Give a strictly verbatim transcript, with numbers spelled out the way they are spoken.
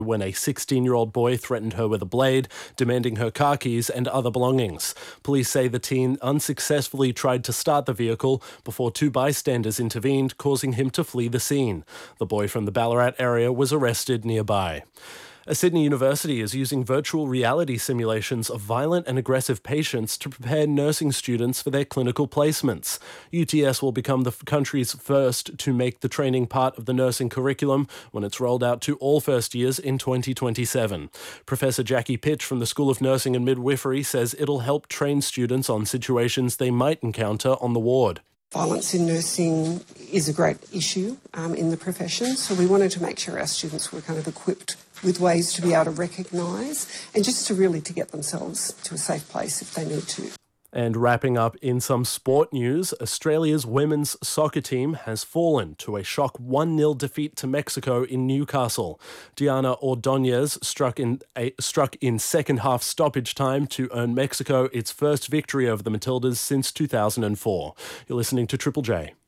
when a sixteen-year-old boy threatened her with a blade, demanding her car keys and other belongings. Police say the teen unsuccessfully tried to start the vehicle before two bystanders intervened, causing him to flee the scene. The boy from the Ballarat area was arrested nearby. A Sydney university is using virtual reality simulations of violent and aggressive patients to prepare nursing students for their clinical placements. U T S will become the country's first to make the training part of the nursing curriculum when it's rolled out to all first years in twenty twenty-seven. Professor Jackie Pitch from the School of Nursing and Midwifery says it'll help train students on situations they might encounter on the ward. Violence in nursing is a great issue um, in the profession, so we wanted to make sure our students were kind of equipped with ways to be able to recognise and just to really to get themselves to a safe place if they need to. And wrapping up in some sport news, Australia's women's soccer team has fallen to a shock one nil defeat to Mexico in Newcastle. Diana Ordóñez struck in a, struck in second half stoppage time to earn Mexico its first victory over the Matildas since two thousand four. You're listening to Triple J.